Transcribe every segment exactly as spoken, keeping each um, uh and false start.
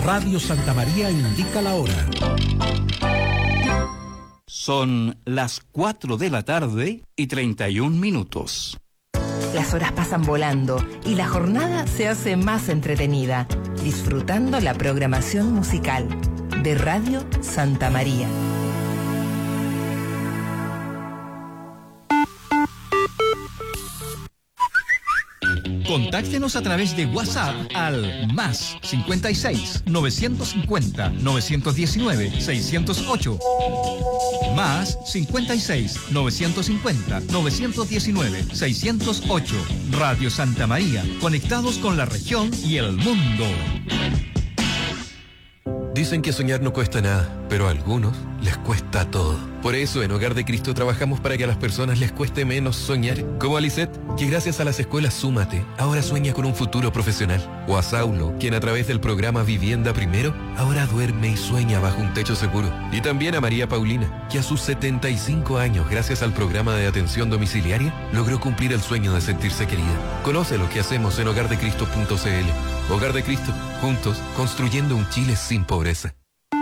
Radio Santa María indica la hora. Son las cuatro de la tarde y treinta y un minutos. Las horas pasan volando y la jornada se hace más entretenida, disfrutando la programación musical de Radio Santa María. Contáctenos a través de WhatsApp al más cincuenta y seis, novecientos cincuenta, novecientos diecinueve, seiscientos ocho. Más cincuenta y seis, novecientos cincuenta, novecientos diecinueve, seiscientos ocho. Radio Santa María, conectados con la región y el mundo. Dicen que soñar no cuesta nada, pero a algunos les cuesta todo. Por eso en Hogar de Cristo trabajamos para que a las personas les cueste menos soñar. Como a Lisette, que gracias a las escuelas Súmate, ahora sueña con un futuro profesional. O a Saulo, quien a través del programa Vivienda Primero, ahora duerme y sueña bajo un techo seguro. Y también a María Paulina, que a sus setenta y cinco años, gracias al programa de atención domiciliaria, logró cumplir el sueño de sentirse querida. Conoce lo que hacemos en hogar de cristo punto c l. Hogar de Cristo, juntos, construyendo un Chile sin pobreza.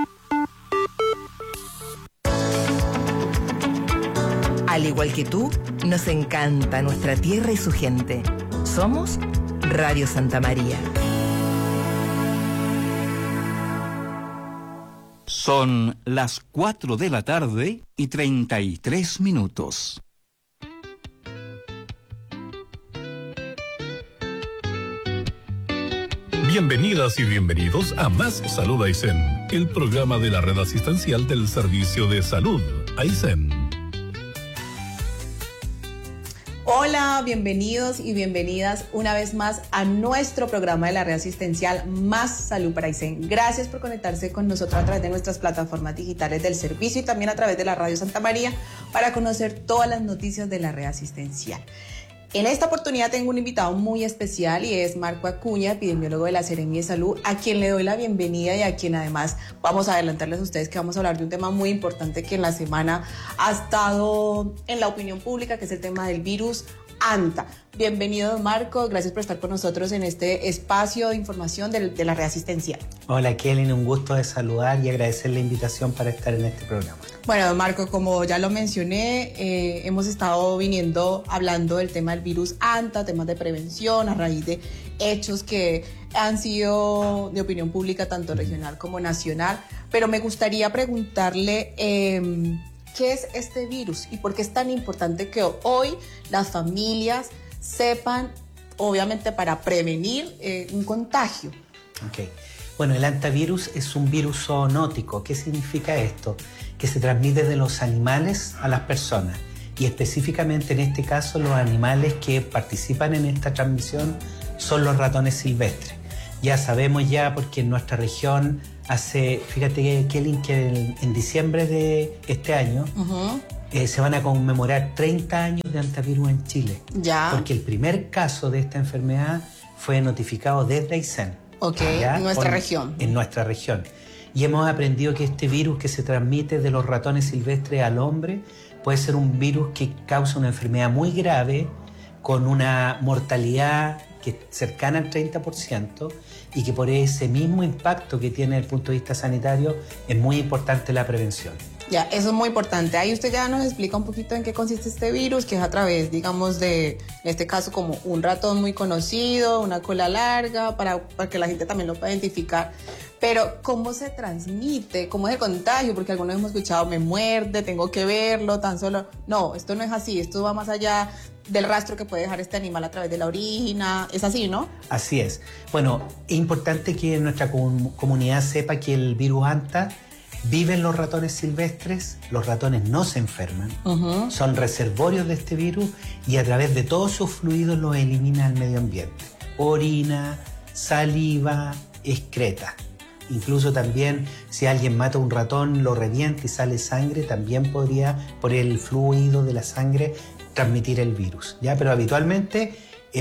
Al igual que tú, nos encanta nuestra tierra y su gente. Somos Radio Santa María. Son las cuatro de la tarde y treinta y tres minutos. Bienvenidas y bienvenidos a Más Salud Aysén, el programa de la red asistencial del Servicio de Salud Aysén. Hola, bienvenidos y bienvenidas una vez más a nuestro programa de la red asistencial Más Salud para Aysén. Gracias por conectarse con nosotros a través de nuestras plataformas digitales del servicio y también a través de la Radio Santa María para conocer todas las noticias de la red asistencial. En esta oportunidad tengo un invitado muy especial y es Marco Acuña, epidemiólogo de la Seremi de Salud, a quien le doy la bienvenida y a quien además vamos a adelantarles a ustedes que vamos a hablar de un tema muy importante que en la semana ha estado en la opinión pública, que es el tema del virus ANTA. Bienvenido, Marco, gracias por estar con nosotros en este espacio de información de, de la red asistencial. Hola, Kelly, un gusto de saludar y agradecer la invitación para estar en este programa. Bueno, Marco, como ya lo mencioné, eh, hemos estado viniendo hablando del tema del virus ANTA, temas de prevención a raíz de hechos que han sido de opinión pública tanto regional como nacional, pero me gustaría preguntarle eh, ¿qué es este virus y por qué es tan importante que hoy las familias sepan, obviamente para prevenir eh, un contagio? Ok. Bueno, el antivirus es un virus zoonótico. ¿Qué significa esto? Que se transmite de los animales a las personas y específicamente en este caso los animales que participan en esta transmisión son los ratones silvestres. Ya sabemos ya porque en nuestra región hace, fíjate Kelly, que en, en diciembre de este año uh-huh. eh, se van a conmemorar treinta años de antivirus en Chile. Ya. Porque el primer caso de esta enfermedad fue notificado desde Aysén. Ok, en nuestra Con, región. En nuestra región. Y hemos aprendido que este virus que se transmite de los ratones silvestres al hombre puede ser un virus que causa una enfermedad muy grave con una mortalidad que es cercana al treinta por ciento y que por ese mismo impacto que tiene desde el punto de vista sanitario es muy importante la prevención. Ya, eso es muy importante. Ahí usted ya nos explica un poquito en qué consiste este virus, que es a través, digamos, de, en este caso, como un ratón muy conocido, una cola larga, para, para que la gente también lo pueda identificar. Pero, ¿cómo se transmite? ¿Cómo es el contagio? Porque algunos hemos escuchado, me muerde, tengo que verlo, tan solo... No, esto no es así, esto va más allá del rastro que puede dejar este animal a través de la orina. Es así, ¿no? Así es. Bueno, es importante que nuestra com- comunidad sepa que el virus ANTA vive en los ratones silvestres, los ratones no se enferman, uh-huh. son reservorios de este virus y a través de todos sus fluidos los elimina al medio ambiente. Orina, saliva, excreta. Incluso también si alguien mata a un ratón, lo revienta y sale sangre, también podría, por el fluido de la sangre, transmitir el virus, ¿ya? Pero habitualmente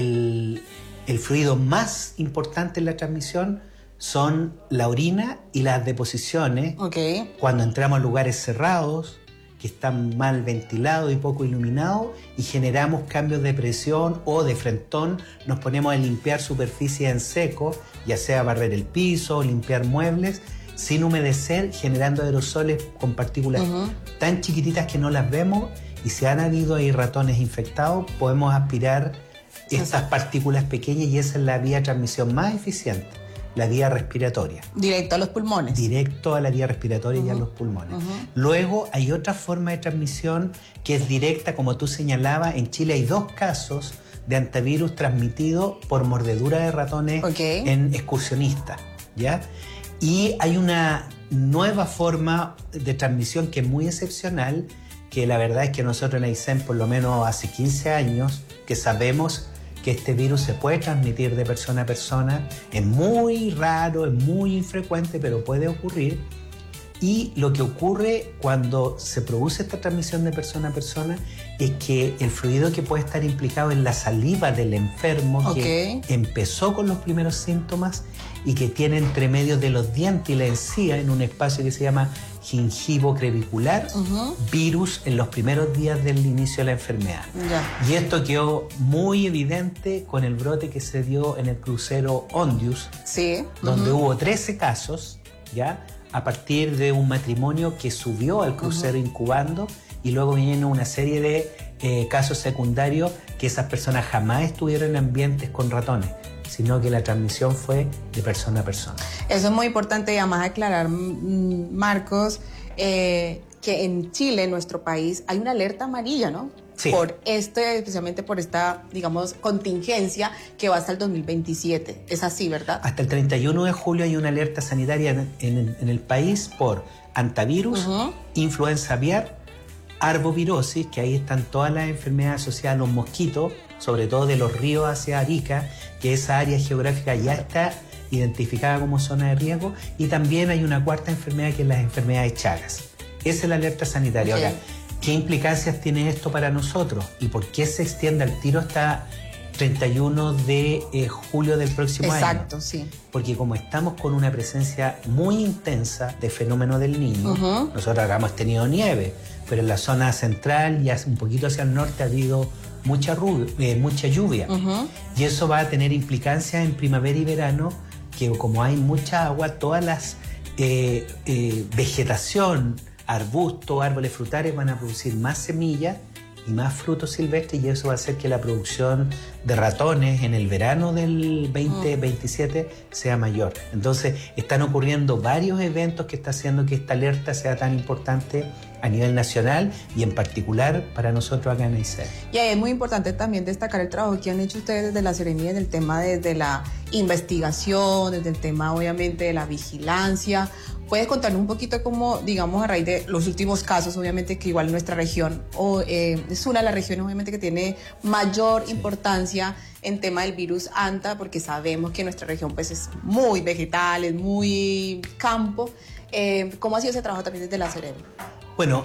el, el fluido más importante en la transmisión son la orina y las deposiciones. Okay. Cuando entramos a lugares cerrados, que está mal ventilado y poco iluminado y generamos cambios de presión o de frentón, nos ponemos a limpiar superficies en seco, ya sea barrer el piso, limpiar muebles, sin humedecer, generando aerosoles con partículas uh-huh. tan chiquititas que no las vemos, y si han habido ahí ratones infectados, podemos aspirar estas partículas pequeñas y esa es la vía de transmisión más eficiente. La vía respiratoria. Directo a los pulmones. Directo a la vía respiratoria uh-huh. y a los pulmones. Uh-huh. Luego hay otra forma de transmisión que es directa, como tú señalabas. En Chile hay dos casos de antivirus transmitido por mordedura de ratones okay. en excursionistas, ¿ya? Y hay una nueva forma de transmisión que es muy excepcional, que la verdad es que nosotros en AICEN, por lo menos hace quince años, que sabemos que este virus se puede transmitir de persona a persona. Es muy raro, es muy infrecuente, pero puede ocurrir. Y lo que ocurre cuando se produce esta transmisión de persona a persona es que el fluido que puede estar implicado en la saliva del enfermo okay. que empezó con los primeros síntomas y que tiene entre medio de los dientes y la encía, en un espacio que se llama gingivo crevicular, uh-huh. virus en los primeros días del inicio de la enfermedad. Yeah. Y esto quedó muy evidente con el brote que se dio en el crucero Ondius, sí. donde uh-huh. hubo trece casos, ¿ya? A partir de un matrimonio que subió al crucero uh-huh. incubando, y luego viene una serie de eh, casos secundarios que esas personas jamás estuvieron en ambientes con ratones, sino que la transmisión fue de persona a persona. Eso es muy importante, y además aclarar, Marcos, eh, que en Chile, en nuestro país, hay una alerta amarilla, ¿no? Sí. Por este, especialmente por esta, digamos, contingencia que va hasta el dos mil veintisiete. Es así, ¿verdad? Hasta el treinta y uno de julio hay una alerta sanitaria en, en, en el país por antivirus, uh-huh. influenza aviar, arbovirosis, que ahí están todas las enfermedades asociadas a los mosquitos, sobre todo de los ríos hacia Arica, que esa área geográfica ya está identificada como zona de riesgo, y también hay una cuarta enfermedad que es las enfermedades Chagas. Esa es la alerta sanitaria. Okay. Ahora, ¿qué implicancias tiene esto para nosotros? ¿Y por qué se extiende al tiro hasta treinta y uno de julio del próximo Exacto, año? Exacto, sí. Porque como estamos con una presencia muy intensa de fenómeno del Niño, uh-huh. nosotros acá hemos tenido nieve, pero en la zona central y un poquito hacia el norte ha habido mucha, ru- eh, mucha lluvia. Uh-huh. Y eso va a tener implicancias en primavera y verano, que como hay mucha agua, todas las eh, eh, vegetación, arbustos, árboles frutales van a producir más semillas y más frutos silvestres, y eso va a hacer que la producción de ratones en el verano del veinte veintisiete sea mayor. Entonces están ocurriendo varios eventos que está haciendo que esta alerta sea tan importante a nivel nacional y en particular para nosotros acá en AICEN. Y ahí es muy importante también destacar el trabajo que han hecho ustedes desde la Seremía en el tema desde la investigación, desde el tema obviamente de la vigilancia. ¿Puedes contarnos un poquito cómo, digamos, a raíz de los últimos casos, obviamente que igual nuestra región o, eh, es una de las regiones obviamente que tiene mayor sí. importancia en tema del virus ANTA, porque sabemos que nuestra región pues es muy vegetal, es muy campo. Eh, ¿Cómo ha sido ese trabajo también desde la Seremía? Bueno,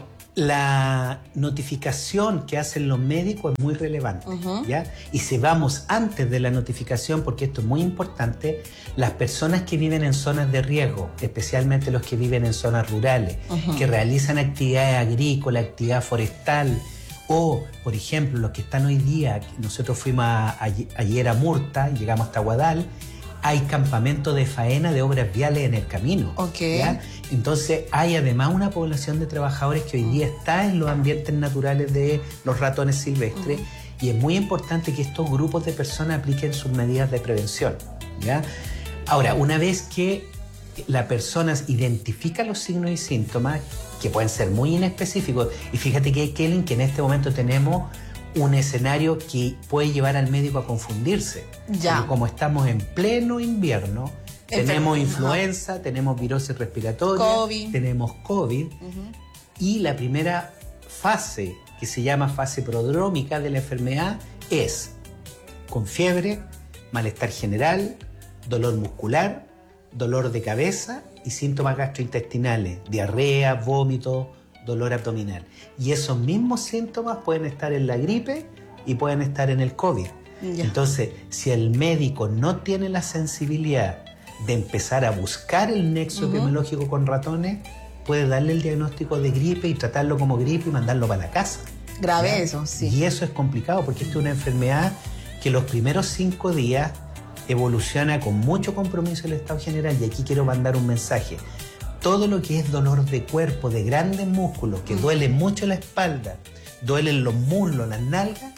la notificación que hacen los médicos es muy relevante, uh-huh. ¿ya? Y si vamos antes de la notificación, porque esto es muy importante, las personas que viven en zonas de riesgo, especialmente los que viven en zonas rurales, uh-huh. que realizan actividades agrícolas, actividad forestal, o, por ejemplo, los que están hoy día, nosotros fuimos a, a, ayer a Murta, llegamos hasta Guadal, hay campamentos de faena de obras viales en el camino. Okay. ¿ya? Entonces hay además una población de trabajadores que hoy día está en los ambientes naturales de los ratones silvestres, uh-huh. y es muy importante que estos grupos de personas apliquen sus medidas de prevención, ¿ya? Ahora, una vez que la persona identifica los signos y síntomas, que pueden ser muy inespecíficos, y fíjate que, Kellen, que en este momento tenemos un escenario que puede llevar al médico a confundirse. Ya. Porque como estamos en pleno invierno, Enfermo. tenemos influenza, tenemos virosis respiratoria, COVID. tenemos COVID, uh-huh. y la primera fase, que se llama fase prodrómica de la enfermedad, es con fiebre, malestar general, dolor muscular, dolor de cabeza y síntomas gastrointestinales, diarrea, vómito, dolor abdominal. Y esos mismos síntomas pueden estar en la gripe y pueden estar en el COVID. Yeah. Entonces, si el médico no tiene la sensibilidad de empezar a buscar el nexo uh-huh. epidemiológico con ratones, puede darle el diagnóstico de gripe y tratarlo como gripe y mandarlo para la casa. Grave, ¿ya? eso, sí. Y eso es complicado porque esta es una enfermedad que los primeros cinco días evoluciona con mucho compromiso el estado general, y aquí quiero mandar un mensaje. Todo lo que es dolor de cuerpo, de grandes músculos, que duele mucho la espalda, duelen los muslos, las nalgas,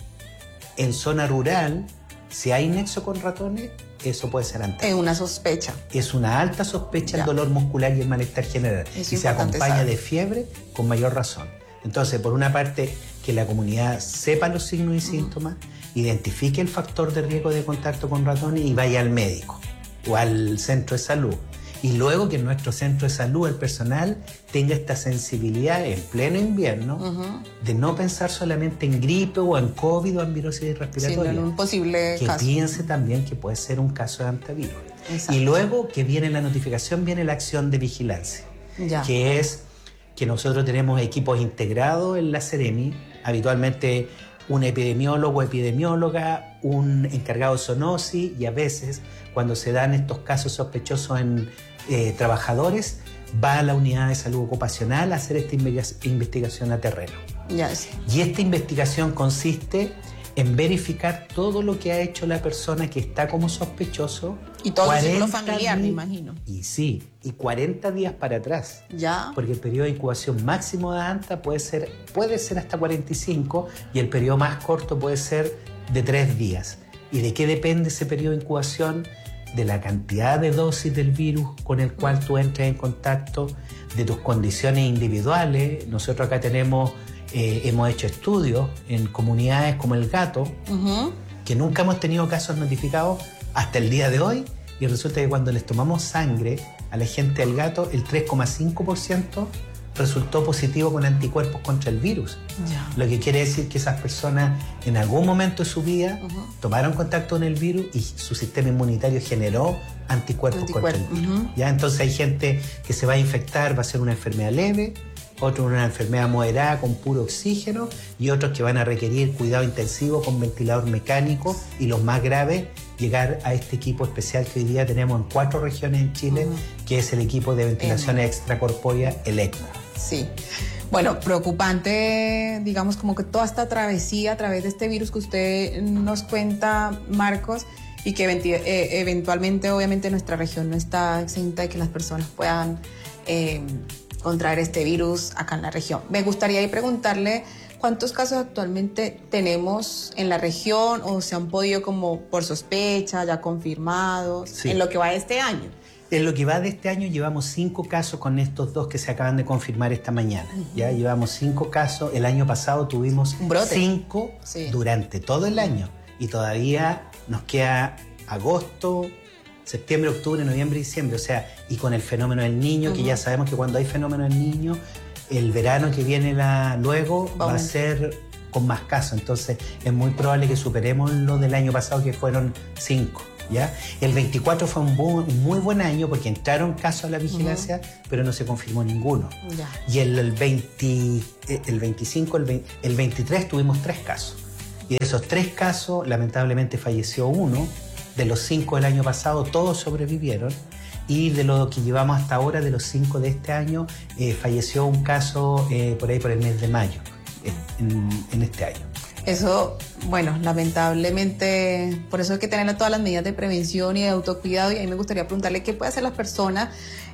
en zona rural, si hay nexo con ratones, eso puede ser antes. Es una sospecha. Es una alta sospecha Ya. el dolor muscular y el malestar general. Es y se importante acompaña saber. de fiebre con mayor razón. Entonces, por una parte, que la comunidad sepa los signos y síntomas, identifique el factor de riesgo de contacto con ratones y vaya al médico o al centro de salud. Y luego que en nuestro centro de salud el personal tenga esta sensibilidad en pleno invierno Uh-huh. de no pensar solamente en gripe o en COVID o en virosis Sino respiratoria. en un posible Que caso. piense también que puede ser un caso de antivirus. Exacto. Y luego que viene la notificación, viene la acción de vigilancia, Ya. que es que nosotros tenemos equipos integrados en la Seremi, habitualmente un epidemiólogo, epidemióloga, un encargado de zoonosis, y a veces cuando se dan estos casos sospechosos en eh, trabajadores, va a la unidad de salud ocupacional a hacer esta investiga- investigación a terreno. Ya, sí. Y esta investigación consiste en verificar todo lo que ha hecho la persona que está como sospechoso. Y todo el ciclo cuarenta familiar, me di- imagino. Y sí, y cuarenta días para atrás. Ya. Porque el periodo de incubación máximo de ANTA puede ser, puede ser hasta cuarenta y cinco y el periodo más corto puede ser de tres días. ¿Y de qué depende ese periodo de incubación? De la cantidad de dosis del virus con el cual tú entras en contacto, de tus condiciones individuales. Nosotros acá tenemos, eh, hemos hecho estudios en comunidades como El Gato, Ujú. que nunca hemos tenido casos notificados hasta el día de hoy, y resulta que cuando les tomamos sangre a la gente del Gato, el tres coma cinco por ciento resultó positivo con anticuerpos contra el virus. Ya. Lo que quiere decir que esas personas en algún momento de su vida Ujú. tomaron contacto con el virus y su sistema inmunitario generó anticuerpos, Anticuerpos, contra el virus. ujú. ¿Ya? Entonces hay gente que se va a infectar, va a ser una enfermedad leve, otros una enfermedad moderada con puro oxígeno, y otros que van a requerir cuidado intensivo con ventilador mecánico, y los más graves llegar a este equipo especial que hoy día tenemos en cuatro regiones en Chile, Ujú. que es el equipo de ventilación extracorpórea, el ECMO. Sí. Bueno, preocupante, digamos, como que toda esta travesía a través de este virus que usted nos cuenta, Marcos, y que eventi- eh, eventualmente, obviamente, nuestra región no está exenta de que las personas puedan eh, contraer este virus acá en la región. Me gustaría ahí preguntarle cuántos casos actualmente tenemos en la región, o se han podido como por sospecha, ya confirmados, Sí. en lo que va de este año. En lo que va de este año llevamos cinco casos con estos dos que se acaban de confirmar esta mañana. Ya llevamos cinco casos. El año pasado tuvimos Un brote. cinco Sí. durante todo el año. Y todavía nos queda agosto, septiembre, octubre, noviembre y diciembre. O sea, y con el fenómeno del niño, que ya sabemos que cuando hay fenómeno del niño, el verano que viene la, luego va a Vamos. ser con más casos. Entonces es muy probable que superemos lo del año pasado, que fueron cinco. ¿Ya? El veinticuatro fue un, bu- un muy buen año porque entraron casos a la vigilancia, pero no se confirmó ninguno. Ya. Y el, el, veinte, el veinticinco, el, veinte, el veintitrés tuvimos tres casos. Y de esos tres casos, lamentablemente falleció uno. De los cinco del año pasado, todos sobrevivieron. Y de lo que llevamos hasta ahora, de los cinco de este año, eh, falleció un caso eh, por ahí por el mes de mayo, eh, en, en este año. Eso, bueno, lamentablemente, por eso hay que tener todas las medidas de prevención y de autocuidado. Y a mí me gustaría preguntarle qué puede hacer las personas,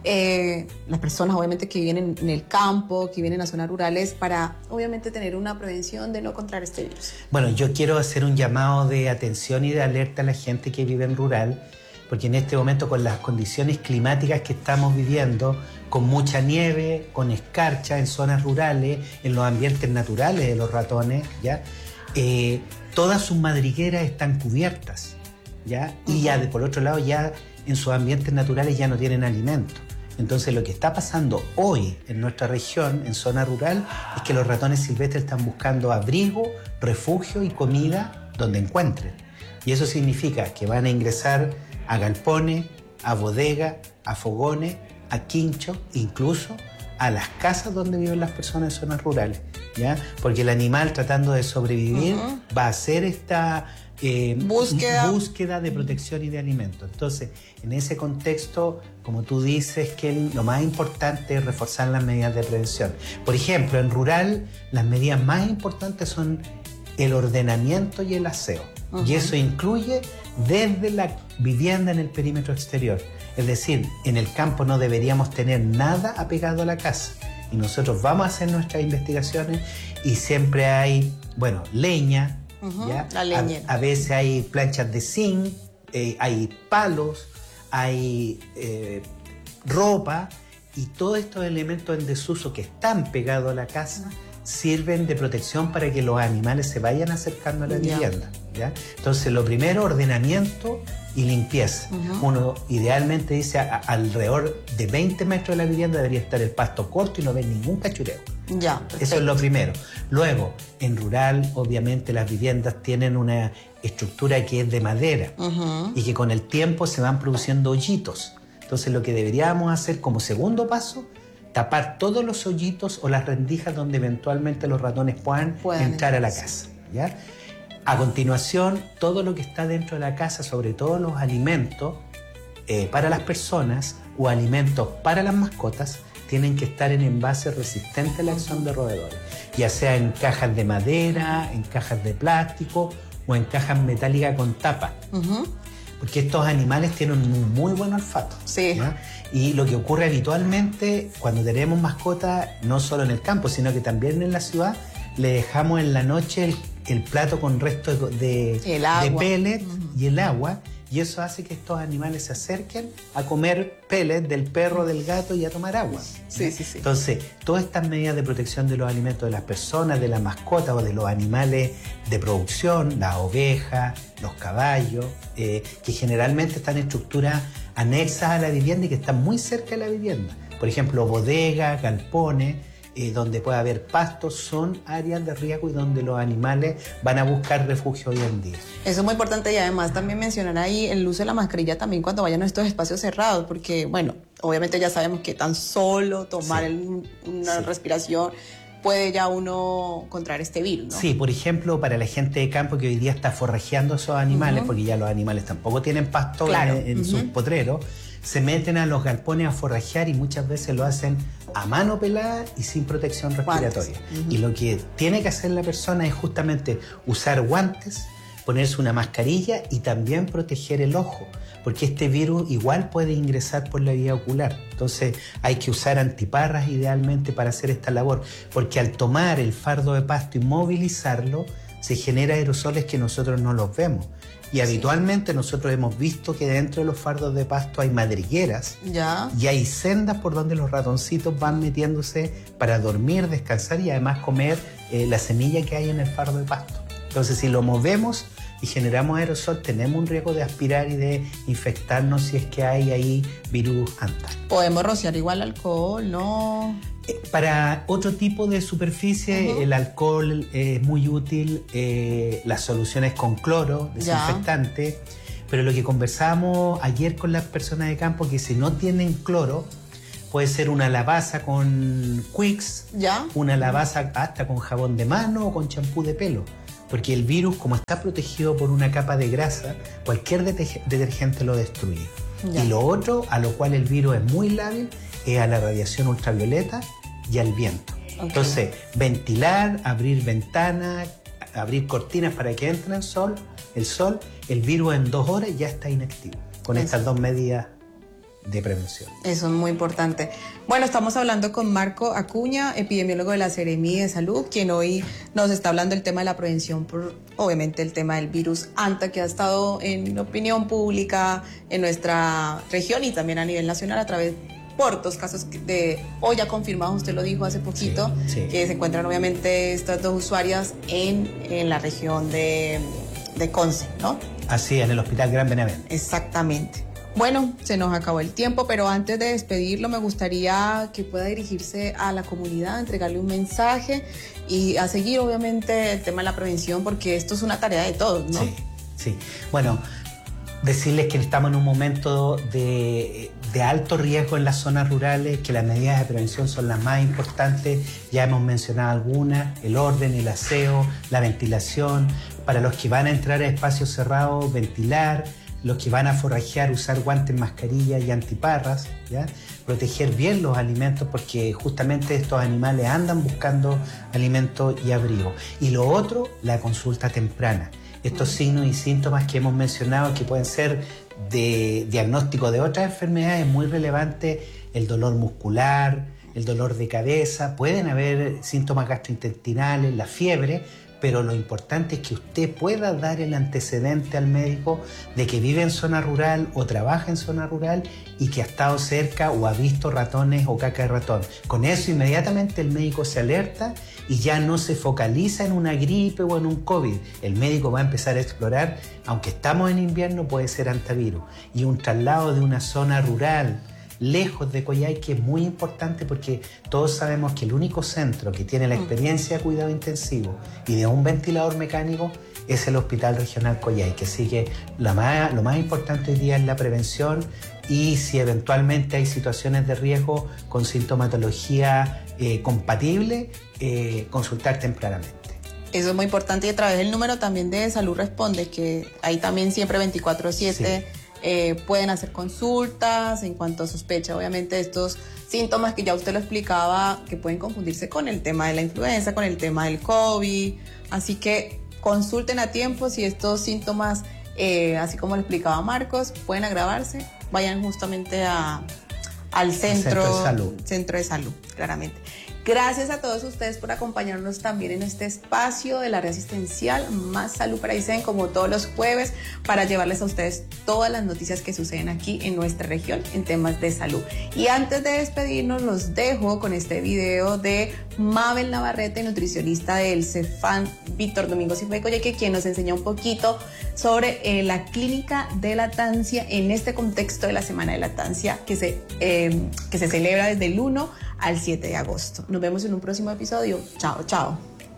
eh, las personas obviamente que viven en, en el campo, que viven en las zonas rurales, para obviamente tener una prevención de no contraer este virus. Bueno, yo quiero hacer un llamado de atención y de alerta a la gente que vive en rural, porque en este momento, con las condiciones climáticas que estamos viviendo, con mucha nieve, con escarcha en zonas rurales, en los ambientes naturales de los ratones, ¿ya? Eh, todas sus madrigueras están cubiertas, ¿ya? Y ya de, por otro lado, ya en sus ambientes naturales ya no tienen alimento. Entonces lo que está pasando hoy en nuestra región, en zona rural, es que los ratones silvestres están buscando abrigo, refugio y comida donde encuentren. Y eso significa que van a ingresar a galpones, a bodegas, a fogones, a quinchos, incluso a las casas donde viven las personas en zonas rurales, ¿ya? Porque el animal, tratando de sobrevivir, Uh-huh. va a hacer esta eh, búsqueda. búsqueda de protección y de alimento. Entonces, en ese contexto, como tú dices, que lo más importante es reforzar las medidas de prevención. Por ejemplo, en rural, las medidas más importantes son el ordenamiento y el aseo. Uh-huh. Y eso incluye desde la vivienda en el perímetro exterior. Es decir, en el campo no deberíamos tener nada apegado a la casa. Y nosotros vamos a hacer nuestras investigaciones y siempre hay, bueno, leña. Uh-huh, ¿ya? La leña. A, a veces hay planchas de zinc, eh, hay palos, hay eh, ropa, y todos estos elementos en desuso que están pegados a la casa sirven de protección para que los animales se vayan acercando a la Ya. vivienda. ¿ya? Entonces, lo primero, ordenamiento y limpieza. Uh-huh. Uno idealmente dice a, a, alrededor de veinte metros de la vivienda debería estar el pasto corto y no ver ningún cachureo. Ya, perfecto. Eso es lo primero. Luego, en rural, obviamente las viviendas tienen una estructura que es de madera uh-huh. y que con el tiempo se van produciendo hoyitos. Entonces, lo que deberíamos hacer como segundo paso, tapar todos los hoyitos o las rendijas donde eventualmente los ratones puedan Pueden entrar a la casa. ¿ya? A continuación, todo lo que está dentro de la casa, sobre todo los alimentos eh, para las personas o alimentos para las mascotas, tienen que estar en envases resistentes a la acción de roedores, ya sea en cajas de madera, en cajas de plástico o en cajas metálicas con tapa. Uh-huh. Porque estos animales tienen un muy buen olfato. Sí. ¿ya? Y lo que ocurre habitualmente cuando tenemos mascotas, no solo en el campo, sino que también en la ciudad, le dejamos en la noche el, el plato con restos de, de pellet uh-huh. y el agua, y eso hace que estos animales se acerquen a comer pellet del perro, del gato y a tomar agua. Sí, sí, sí. Entonces, todas estas medidas de protección de los alimentos de las personas, de las mascotas o de los animales de producción, las ovejas, los caballos, eh, que generalmente están en estructuras anexas a la vivienda y que están muy cerca de la vivienda. Por ejemplo, bodegas, galpones, eh, donde puede haber pastos, son áreas de riesgo y donde los animales van a buscar refugio hoy en día. Eso es muy importante, y además también mencionar ahí el uso de la mascarilla también cuando vayan a estos espacios cerrados, porque bueno, obviamente ya sabemos que tan solo tomar sí. el, una sí. respiración puede ya uno contraer este virus, ¿no? Sí, por ejemplo, para la gente de campo que hoy día está forrajeando a esos animales, uh-huh. porque ya los animales tampoco tienen pasto claro. en, en uh-huh. sus potreros, se meten a los galpones a forrajear y muchas veces lo hacen a mano pelada y sin protección respiratoria. Uh-huh. Y lo que tiene que hacer la persona es justamente usar guantes, ponerse una mascarilla y también proteger el ojo, porque este virus igual puede ingresar por la vía ocular. Entonces hay que usar antiparras idealmente para hacer esta labor, porque al tomar el fardo de pasto y movilizarlo, se genera aerosoles que nosotros no los vemos. Y habitualmente sí. nosotros hemos visto que dentro de los fardos de pasto hay madrigueras ya. y hay sendas por donde los ratoncitos van metiéndose para dormir, descansar y además comer eh, la semilla que hay en el fardo de pasto. Entonces, si lo movemos y generamos aerosol, tenemos un riesgo de aspirar y de infectarnos si es que hay ahí virus anta. ¿Podemos rociar igual alcohol? No. Eh, para otro tipo de superficie, uh-huh. el alcohol es muy útil, eh, las soluciones con cloro, desinfectante, ya. pero lo que conversábamos ayer con las personas de campo, que si no tienen cloro, puede ser una lavaza con Quicks, ¿Ya? una lavaza hasta con jabón de mano o con champú de pelo. Porque el virus, como está protegido por una capa de grasa, cualquier detergente lo destruye. Ya. Y lo otro, a lo cual el virus es muy lábil, es a la radiación ultravioleta y al viento. Okay. Entonces, ventilar, abrir ventanas, abrir cortinas para que entre el sol, el sol, el virus en dos horas ya está inactivo, con Eso. estas dos medidas de prevención. Eso es muy importante. Bueno, estamos hablando con Marco Acuña, epidemiólogo de la Seremi de Salud, quien hoy nos está hablando del tema de la prevención por, obviamente, el tema del virus anta, que ha estado en opinión pública en nuestra región y también a nivel nacional a través por dos casos de, hoy ya confirmados, usted lo dijo hace poquito, sí, sí. que se encuentran obviamente estas dos usuarias en, en la región de, de Conce, ¿no? Así, en el Hospital Gran Benavente. Exactamente. Bueno, se nos acabó el tiempo, pero antes de despedirlo me gustaría que pueda dirigirse a la comunidad, entregarle un mensaje y a seguir obviamente el tema de la prevención, porque esto es una tarea de todos, ¿no? Sí, sí. Bueno, decirles que estamos en un momento de, de alto riesgo en las zonas rurales, que las medidas de prevención son las más importantes, ya hemos mencionado algunas, el orden, el aseo, la ventilación, para los que van a entrar a espacios cerrados, ventilar, los que van a forrajear, usar guantes, mascarillas y antiparras, ¿ya? Proteger bien los alimentos porque justamente estos animales andan buscando alimento y abrigo. Y lo otro, la consulta temprana. Estos signos y síntomas que hemos mencionado que pueden ser de diagnóstico de otras enfermedades muy relevantes, el dolor muscular, el dolor de cabeza, pueden haber síntomas gastrointestinales, la fiebre, pero lo importante es que usted pueda dar el antecedente al médico de que vive en zona rural o trabaja en zona rural y que ha estado cerca o ha visto ratones o caca de ratón. Con eso inmediatamente el médico se alerta y ya no se focaliza en una gripe o en un COVID. El médico va a empezar a explorar, aunque estamos en invierno, puede ser hantavirus. Y un traslado de una zona rural lejos de Coyhaique es muy importante porque todos sabemos que el único centro que tiene la experiencia de cuidado intensivo y de un ventilador mecánico es el Hospital Regional Coyhaique. Así que lo más, lo más importante hoy día es la prevención y si eventualmente hay situaciones de riesgo con sintomatología eh, compatible, eh, consultar tempranamente. Eso es muy importante y a través del número también de Salud Responde, que ahí también siempre veinticuatro siete... Sí. Eh, pueden hacer consultas en cuanto a sospecha, obviamente, de estos síntomas que ya usted lo explicaba, que pueden confundirse con el tema de la influenza, con el tema del COVID. Así que consulten a tiempo si estos síntomas, eh, así como lo explicaba Marcos, pueden agravarse, vayan justamente a, al centro, centro de salud. Centro de salud, claramente. Gracias a todos ustedes por acompañarnos también en este espacio de la red asistencial Más Salud para Aysén, como todos los jueves, para llevarles a ustedes todas las noticias que suceden aquí en nuestra región en temas de salud. Y antes de despedirnos, los dejo con este video de Mabel Navarrete, nutricionista del Cefam Víctor Domingo Cifuentes Coyhaique, quien nos enseñó un poquito sobre eh, la clínica de lactancia en este contexto de la Semana de Lactancia que se, eh, que se celebra desde el uno al siete de agosto. Nos vemos en un próximo episodio. Chao, chao.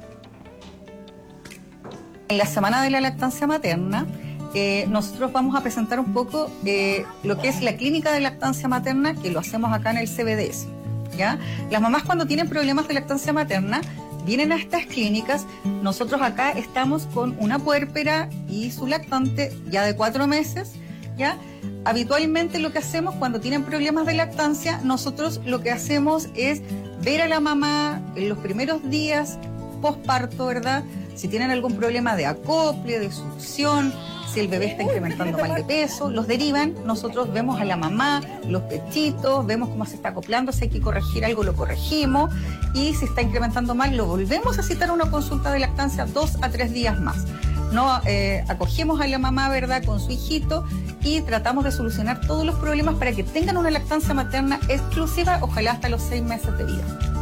En la Semana de la Lactancia Materna, eh, nosotros vamos a presentar un poco eh, lo que es la clínica de lactancia materna, que lo hacemos acá en el C B D S, ¿ya? Las mamás cuando tienen problemas de lactancia materna vienen a estas clínicas. Nosotros acá estamos con una puérpera y su lactante ya de cuatro meses, ¿ya? Habitualmente lo que hacemos cuando tienen problemas de lactancia, nosotros lo que hacemos es ver a la mamá en los primeros días posparto, ¿verdad? Si tienen algún problema de acople, de succión, si el bebé está incrementando mal de peso, los derivan, nosotros vemos a la mamá, los pechitos, vemos cómo se está acoplando, si hay que corregir algo lo corregimos y si está incrementando mal lo volvemos a citar a una consulta de lactancia dos a tres días más. No eh, acogemos a la mamá, ¿verdad?, con su hijito y tratamos de solucionar todos los problemas para que tengan una lactancia materna exclusiva, ojalá hasta los seis meses de vida.